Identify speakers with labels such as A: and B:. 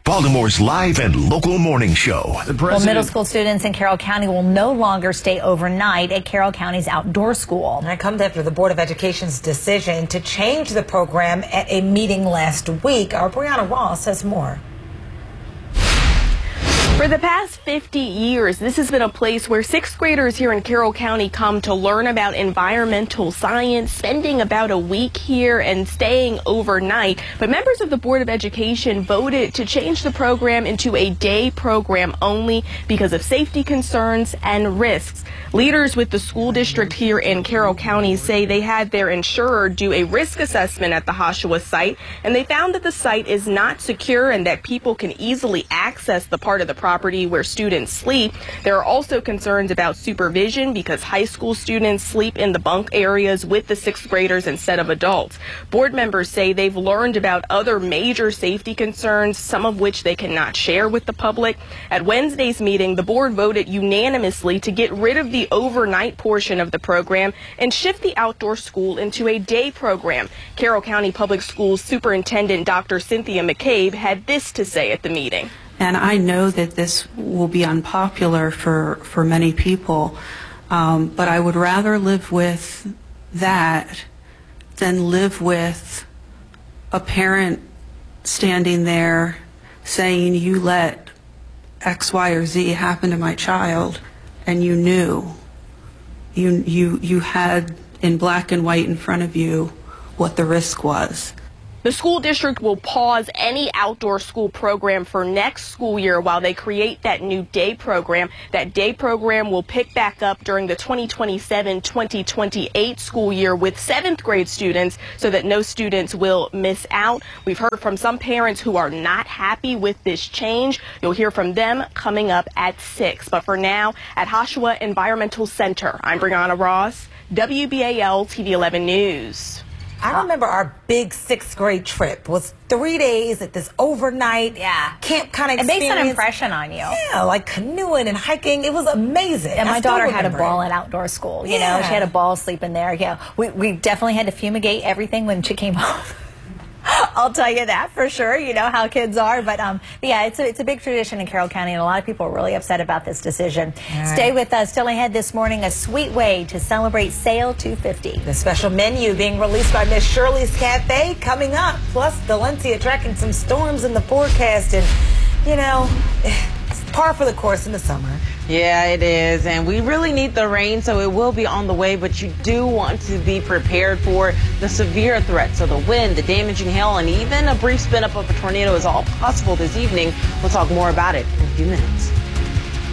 A: Baltimore's live and local morning show.
B: Well, middle school students in Carroll County will no longer stay overnight at Carroll County's outdoor school.
C: And that comes after the Board of Education's decision to change the program at a meeting last week. Our Brianna Ross has more.
D: For the past 50 years, this has been a place where sixth graders here in Carroll County come to learn about environmental science, spending about a week here and staying overnight. But members of the Board of Education voted to change the program into a day program only because of safety concerns and risks. Leaders with the school district here in Carroll County say they had their insurer do a risk assessment at the Hoshawa site, and they found that the site is not secure and that people can easily access the part of the property where students sleep. There are also concerns about supervision because high school students sleep in the bunk areas with the sixth graders instead of adults. Board members say they've learned about other major safety concerns, some of which they cannot share with the public. At Wednesday's meeting, the board voted unanimously to get rid of the overnight portion of the program and shift the outdoor school into a day program. Carroll County Public Schools Superintendent Dr. Cynthia McCabe had this to say at the meeting.
E: And I know that this will be unpopular for many people, but I would rather live with that than live with a parent standing there saying, you let X, Y, or Z happen to my child, and you knew. You had in black and white in front of you what the risk was.
D: The school district will pause any outdoor school program for next school year while they create that new day program. That day program will pick back up during the 2027-2028 school year with 7th grade students so that no students will miss out. We've heard from some parents who are not happy with this change. You'll hear from them coming up at 6. But for now, at Hoshawa Environmental Center, I'm Brianna Ross, WBAL TV 11 News.
C: I remember our big 6th grade trip was 3 days at this overnight camp kind of experience.
B: It makes an impression on you.
C: Yeah, like canoeing and hiking. It was amazing.
B: And my daughter had a ball at outdoor school. You know, she had a ball sleeping there. Yeah, we definitely had to fumigate everything when she came home. I'll tell you that for sure. You know how kids are. But yeah, it's a big tradition in Carroll County, and a lot of people are really upset about this decision. Right. Stay with us. Still ahead this morning, a sweet way to celebrate Sail 250.
C: The special menu being released by Miss Shirley's Cafe coming up. Plus, Valencia tracking some storms in the forecast. And, you know, it's par for the course in the summer.
F: Yeah, it is, and we really need the rain, so it will be on the way, but you do want to be prepared for the severe threats. So the wind, the damaging hail, and even a brief spin up of a tornado is all possible this evening. We'll talk more about it in a few minutes.